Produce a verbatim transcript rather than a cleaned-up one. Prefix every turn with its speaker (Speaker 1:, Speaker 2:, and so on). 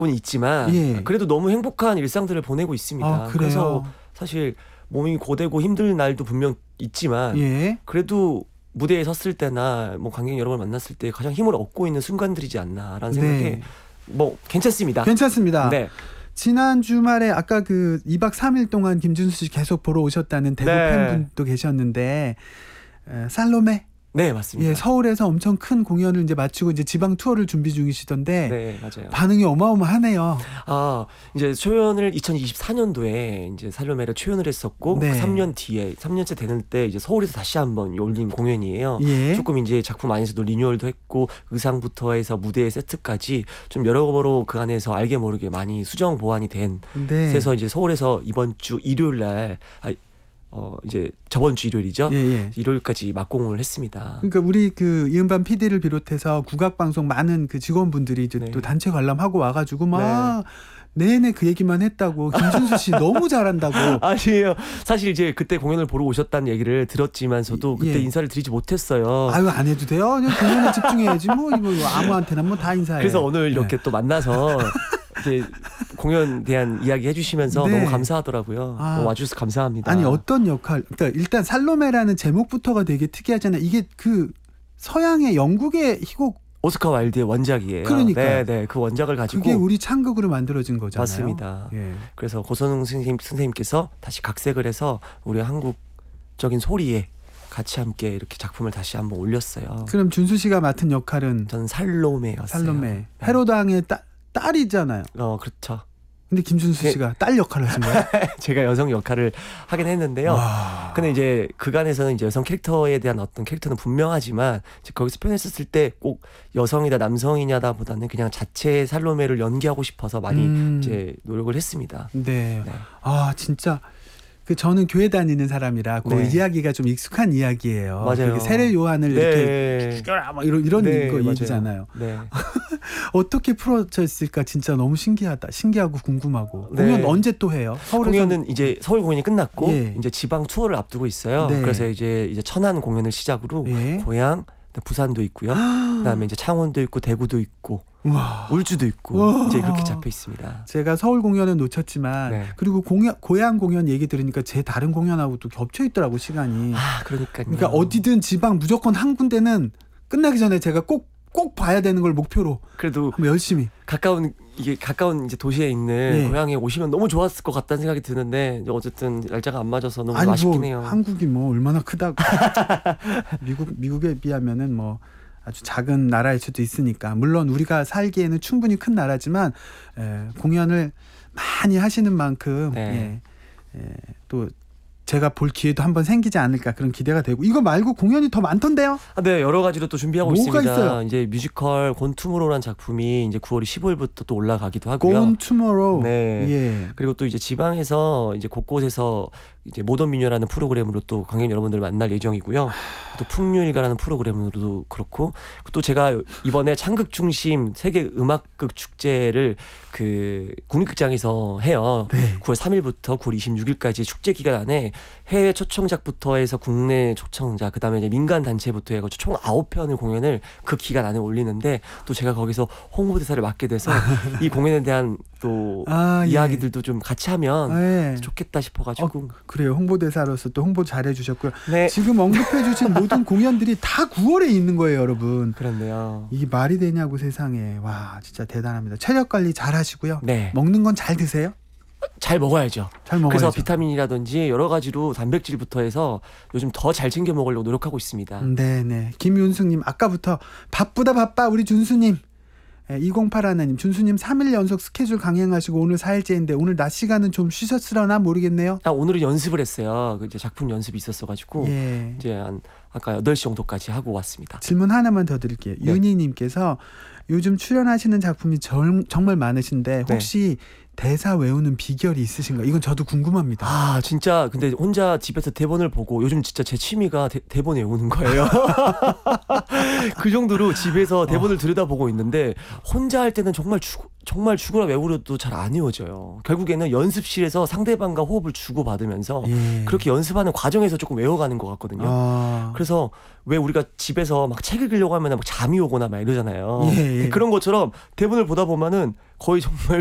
Speaker 1: 있지만
Speaker 2: 예.
Speaker 1: 그래도 너무 행복한 일상들을 보내고 있습니다.
Speaker 2: 아, 그래요?
Speaker 1: 그래서 사실 몸이 고되고 힘들 날도 분명 있지만
Speaker 2: 예.
Speaker 1: 그래도 무대에 섰을 때나 뭐 관객 여러분을 만났을 때 가장 힘을 얻고 있는 순간들이지 않나라는 생각에
Speaker 2: 네.
Speaker 1: 뭐 괜찮습니다.
Speaker 2: 괜찮습니다.
Speaker 1: 네.
Speaker 2: 지난 주말에 아까 그 이 박 삼 일 동안 김준수 씨 계속 보러 오셨다는 대구
Speaker 1: 네.
Speaker 2: 팬분도 계셨는데 에, 살로메
Speaker 1: 네, 맞습니다.
Speaker 2: 예, 서울에서 엄청 큰 공연을 이제 마치고 이제 지방 투어를 준비 중이시던데
Speaker 1: 네, 맞아요.
Speaker 2: 반응이 어마어마하네요.
Speaker 1: 아, 이제 초연을 이천이십사 년도에 이제 살로메를 초연을 했었고
Speaker 2: 네.
Speaker 1: 그 삼 년 뒤에 삼 년째 되는 때 이제 서울에서 다시 한번 열린 공연이에요.
Speaker 2: 예.
Speaker 1: 조금 이제 작품 안에서도 리뉴얼도 했고 의상부터 해서 무대 세트까지 좀 여러모로 그 안에서 알게 모르게 많이 수정 보완이 된.
Speaker 2: 네.
Speaker 1: 그래서 이제 서울에서 이번 주 일요일 날 아, 어 이제 저번 주 일요일이죠.
Speaker 2: 예, 예.
Speaker 1: 일요일까지 막공을 했습니다.
Speaker 2: 그러니까 우리 그 이은반 피디를 비롯해서 국악방송 많은 그 직원분들이 이제
Speaker 1: 네.
Speaker 2: 또 단체 관람하고 와가지고 막 내내 그 얘기만 했다고. 김준수 씨 너무 잘한다고.
Speaker 1: 아니에요. 사실 이제 그때 공연을 보러 오셨다는 얘기를 들었지만서도 그때
Speaker 2: 예.
Speaker 1: 인사를 드리지 못했어요.
Speaker 2: 아유, 안 해도 돼요. 그냥 공연에 집중해야지 뭐. 이거 아무한테나 뭐 다 인사해.
Speaker 1: 그래서 오늘 이렇게
Speaker 2: 네.
Speaker 1: 또 만나서 이제 공연에 대한 이야기 해주시면서
Speaker 2: 네.
Speaker 1: 너무 감사하더라고요.
Speaker 2: 아.
Speaker 1: 너무 와주셔서 감사합니다.
Speaker 2: 아니 어떤 역할? 그러니까 일단 살로메라는 제목부터가 되게 특이하잖아요. 이게 그 서양의 영국의 희곡.
Speaker 1: 오스카 와일드의 원작이에요.
Speaker 2: 그러니까요.
Speaker 1: 네, 네. 그 원작을 가지고
Speaker 2: 그게 우리 창극으로 만들어진 거잖아요.
Speaker 1: 맞습니다.
Speaker 2: 예.
Speaker 1: 그래서 고선웅 선생님, 선생님께서 다시 각색을 해서 우리 한국적인 소리에 같이 함께 이렇게 작품을 다시 한번 올렸어요.
Speaker 2: 그럼 준수 씨가 맡은 역할은
Speaker 1: 저는 살로메였어요.
Speaker 2: 살로메.
Speaker 1: 네.
Speaker 2: 헤로당의 딸 딸이잖아요.
Speaker 1: 어, 그렇죠.
Speaker 2: 근데 김준수
Speaker 1: 네.
Speaker 2: 씨가 딸 역할을 하신 거예요?
Speaker 1: 제가 여성 역할을 하긴 했는데요.
Speaker 2: 와.
Speaker 1: 근데 이제 그간에서는 이제 여성 캐릭터에 대한 어떤 캐릭터는 분명하지만 이제 거기서 표현했을 때 꼭 여성이다 남성이냐다보다는 그냥 자체 살로메를 연기하고 싶어서 많이
Speaker 2: 음.
Speaker 1: 이제 노력을 했습니다.
Speaker 2: 네.
Speaker 1: 네.
Speaker 2: 아 진짜 그 저는 교회 다니는 사람이라 그
Speaker 1: 네.
Speaker 2: 이야기가 좀 익숙한 이야기예요.
Speaker 1: 맞아요.
Speaker 2: 그게 세례 요한을 이렇게
Speaker 1: 네.
Speaker 2: 죽여라 막 이런 이런
Speaker 1: 네,
Speaker 2: 거
Speaker 1: 맞아요.
Speaker 2: 얘기잖아요.
Speaker 1: 네.
Speaker 2: 어떻게 풀어졌을까 진짜 너무 신기하다. 신기하고 궁금하고.
Speaker 1: 네.
Speaker 2: 공연 언제 또 해요? 서울에서
Speaker 1: 공연은 이제 서울 공연이 끝났고
Speaker 2: 예.
Speaker 1: 이제 지방 투어를 앞두고 있어요.
Speaker 2: 네.
Speaker 1: 그래서 이제 이제 천안 공연을 시작으로
Speaker 2: 예.
Speaker 1: 고향, 부산도 있고요. 그다음에 이제 창원도 있고 대구도 있고
Speaker 2: 와.
Speaker 1: 울주도 있고
Speaker 2: 우와.
Speaker 1: 이제 그렇게 잡혀 있습니다.
Speaker 2: 제가 서울 공연은 놓쳤지만
Speaker 1: 네.
Speaker 2: 그리고 공연, 고향 공연 얘기 들으니까 제 다른 공연하고 또 겹쳐 있더라고 시간이.
Speaker 1: 아, 그러니까요.
Speaker 2: 그러니까 어디든 지방 무조건 한 군데는 끝나기 전에 제가 꼭 꼭 봐야 되는 걸 목표로
Speaker 1: 그래도
Speaker 2: 한번 열심히.
Speaker 1: 가까운 이게 가까운 이제 도시에 있는
Speaker 2: 예.
Speaker 1: 고향에 오시면 너무 좋았을 것 같다는 생각이 드는데 이제 어쨌든 날짜가 안 맞아서 너무
Speaker 2: 아니
Speaker 1: 아쉽긴
Speaker 2: 뭐
Speaker 1: 해요.
Speaker 2: 한국이 뭐 얼마나 크다고. 미국 미국에 비하면은 뭐 아주 작은 나라일 수도 있으니까. 물론 우리가 살기에는 충분히 큰 나라지만 에, 공연을 많이 하시는 만큼
Speaker 1: 네.
Speaker 2: 예, 예, 또 제가 볼 기회도 한번 생기지 않을까 그런 기대가 되고. 이거 말고 공연이 더 많던데요?
Speaker 1: 아, 네, 여러 가지로 또 준비하고
Speaker 2: 뭐가
Speaker 1: 있습니다.
Speaker 2: 있어요?
Speaker 1: 이제 뮤지컬 곤 투모로우라는 작품이 이제 구월 십오일부터 또 올라가기도 하고요.
Speaker 2: Gone Tomorrow.
Speaker 1: 네.
Speaker 2: 예.
Speaker 1: 그리고 또 이제 지방에서 이제 곳곳에서 이제 모던 미녀라는 프로그램으로 또 관객 여러분들 만날 예정이고요. 또 풍류일가라는 프로그램으로도 그렇고 또 제가 이번에 창극 중심 세계 음악극 축제를 그 국립극장에서 해요.
Speaker 2: 네.
Speaker 1: 구월 삼일부터 구월 이십육일까지 축제 기간 안에 해외 초청작부터 해서 국내 초청작 그다음에 이제 민간 단체부터 해서 총 아홉 편의 공연을 그 기간 안에 올리는데 또 제가 거기서 홍보대사를 맡게 돼서 이 공연에 대한 또
Speaker 2: 아, 예.
Speaker 1: 이야기들도 좀 같이 하면
Speaker 2: 예.
Speaker 1: 좋겠다 싶어가지고
Speaker 2: 그래요. 홍보대사로서 또 홍보 잘해 주셨고요.
Speaker 1: 네.
Speaker 2: 지금 언급해 주신 모든 공연들이 다 구월에 있는 거예요, 여러분.
Speaker 1: 그렇네요.
Speaker 2: 이게 말이 되냐고 세상에. 와, 진짜 대단합니다. 체력 관리 잘 하시고요.
Speaker 1: 네,
Speaker 2: 먹는 건 잘 드세요?
Speaker 1: 잘 먹어야죠.
Speaker 2: 잘 먹어야죠.
Speaker 1: 그래서 비타민이라든지 여러 가지로 단백질부터 해서 요즘 더 잘 챙겨 먹으려고 노력하고 있습니다.
Speaker 2: 네네. 김윤숙님 아까부터 바쁘다 바빠 우리 준수님. 이공팔 하나님 준수님 삼 일 연속 스케줄 강행하시고 오늘 사 일째인데 오늘 낮 시간은 좀 쉬셨으려나 모르겠네요.
Speaker 1: 아, 오늘은 연습을 했어요. 그 이제 작품 연습이 있었어가지고
Speaker 2: 예.
Speaker 1: 이제 한 아까 여덟 시 정도까지 하고 왔습니다.
Speaker 2: 질문 하나만 더 드릴게요.
Speaker 1: 네.
Speaker 2: 윤희님께서 요즘 출연하시는 작품이 정, 정말 많으신데 혹시 대사 외우는 비결이 있으신가? 이건 저도 궁금합니다.
Speaker 1: 아 진짜 근데 혼자 집에서 대본을 보고 요즘 진짜 제 취미가 대, 대본 외우는 거예요. 그 정도로 집에서 대본을 들여다보고 있는데 혼자 할 때는 정말 죽 정말 죽으라 외우려도 잘 안 외워져요. 결국에는 연습실에서 상대방과 호흡을 주고 받으면서
Speaker 2: 예.
Speaker 1: 그렇게 연습하는 과정에서 조금 외워가는 것 같거든요.
Speaker 2: 아.
Speaker 1: 그래서 왜 우리가 집에서 막 책 읽으려고 하면 막 잠이 오거나 막 이러잖아요.
Speaker 2: 예, 예.
Speaker 1: 그런 것처럼 대본을 보다 보면은 거의 정말